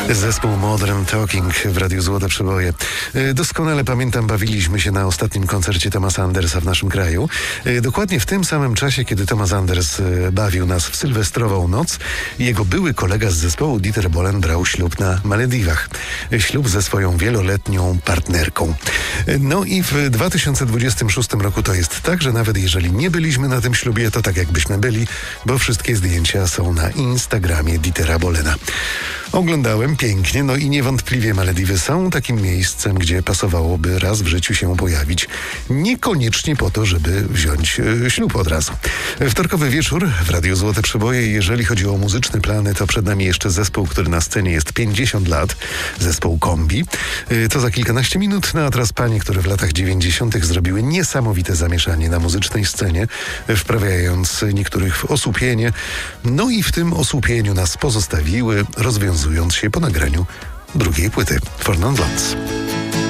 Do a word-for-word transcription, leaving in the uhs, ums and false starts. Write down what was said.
Zespół Modern Talking w Radiu Złote Przeboje. Doskonale pamiętam, bawiliśmy się na ostatnim koncercie Thomasa Andersa w naszym kraju. Dokładnie w tym samym czasie, kiedy Thomas Anders bawił nas w sylwestrową noc, jego były kolega z zespołu Dieter Bohlen brał ślub na Malediwach. Ślub ze swoją wieloletnią partnerką. No i w dwa tysiące dwudziestym szóstym roku to jest tak, że nawet jeżeli nie byliśmy na tym ślubie, to tak jakbyśmy byli, bo wszystkie zdjęcia są na Instagramie Dietera Bohlena. Oglądałem pięknie, no i niewątpliwie Malediwy są takim miejscem, gdzie pasowałoby raz w życiu się pojawić. Niekoniecznie po to, żeby wziąć e, ślub od razu. Wtorkowy wieczór w Radiu Złote Przeboje. Jeżeli chodzi o muzyczne plany, to przed nami jeszcze zespół, który na scenie jest pięćdziesiąt lat. Zespół Kombi. E, to za kilkanaście minut. No a teraz panie, które w latach dziewięćdziesiątych zrobiły niesamowite zamieszanie na muzycznej scenie, wprawiając niektórych w osłupienie. No i w tym osłupieniu nas pozostawiły, rozwiązując się po nagraniu drugiej płyty For Non Blondes.